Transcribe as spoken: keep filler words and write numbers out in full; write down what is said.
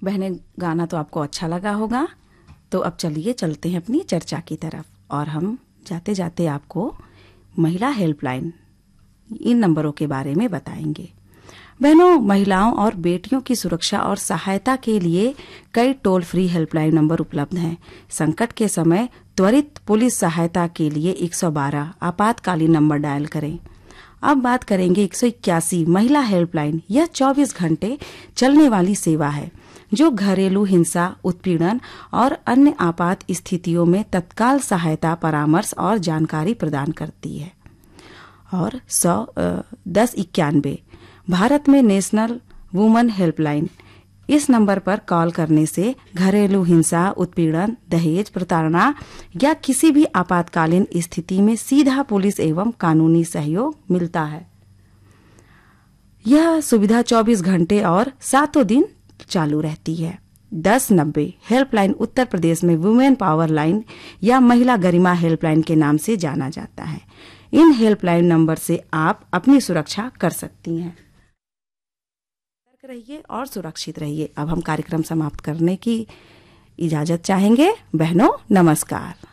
बहनें, गाना तो आपको अच्छा लगा होगा, तो अब चलिए चलते हैं अपनी चर्चा की तरफ। और हम जाते जाते आपको महिला हेल्पलाइन, इन नंबरों के बारे में बताएंगे। बहनों, महिलाओं और बेटियों की सुरक्षा और सहायता के लिए कई टोल फ्री हेल्पलाइन नंबर उपलब्ध हैं। संकट के समय त्वरित पुलिस सहायता के लिए एक सौ बारह आपातकालीन नंबर डायल करें। अब बात करेंगे एक सौ इक्यासी महिला हेल्पलाइन। यह चौबीस घंटे चलने वाली सेवा है जो घरेलू हिंसा, उत्पीड़न और अन्य आपात स्थितियों में तत्काल सहायता, परामर्श और जानकारी प्रदान करती है। और सौ दस इक्यानवे भारत में नेशनल वुमेन हेल्पलाइन। इस नंबर पर कॉल करने से घरेलू हिंसा, उत्पीड़न, दहेज, प्रताड़ना या किसी भी आपातकालीन स्थिति में सीधा पुलिस एवं कानूनी सहयोग मिलता है। यह सुविधा चौबीस घंटे और सातों दिन चालू रहती है। दस नब्बे हेल्पलाइन उत्तर प्रदेश में वुमेन पावर लाइन या महिला गरिमा हेल्पलाइन के नाम से जाना जाता है। इन हेल्पलाइन नंबर से आप अपनी सुरक्षा कर सकती हैं। सतर्क रहिए और सुरक्षित रहिए। अब हम कार्यक्रम समाप्त करने की इजाजत चाहेंगे। बहनों, नमस्कार।